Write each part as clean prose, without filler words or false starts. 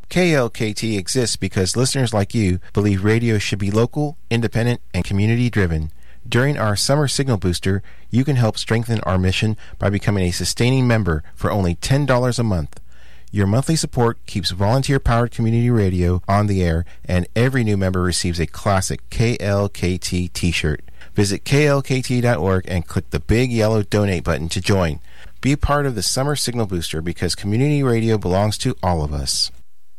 KLKT exists because listeners like you believe radio should be local, independent, and community-driven. During our Summer Signal Booster, you can help strengthen our mission by becoming a sustaining member for only $10 a month. Your monthly support keeps volunteer-powered community radio on the air, and every new member receives a classic KLKT t-shirt. Visit klkt.org and click the big yellow donate button to join. Be a part of the Summer Signal Booster because community radio belongs to all of us.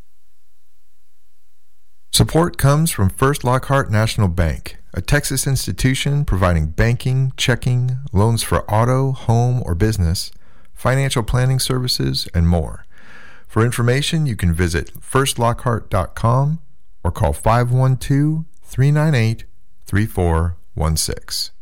Support comes from First Lockhart National Bank, a Texas institution providing banking, checking, loans for auto, home, or business, financial planning services, and more. For information, you can visit firstlockhart.com or call 512-398-3416.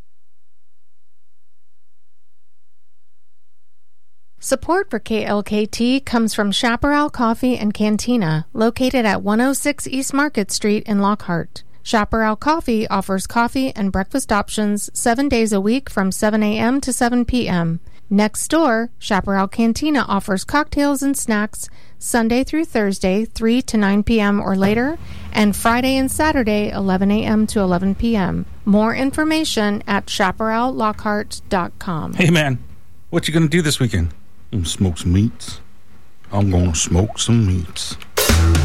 Support for KLKT comes from Chaparral Coffee and Cantina, located at 106 East Market Street in Lockhart. Chaparral Coffee offers coffee and breakfast options 7 days a week from 7 a.m. to 7 p.m. Next door, Chaparral Cantina offers cocktails and snacks Sunday through Thursday, 3 to 9 p.m. or later, and Friday and Saturday, 11 a.m. to 11 p.m. More information at chaparrallockhart.com. Hey, man, what you going to do this weekend? I'm going to smoke some meats. I'm going to smoke some meats.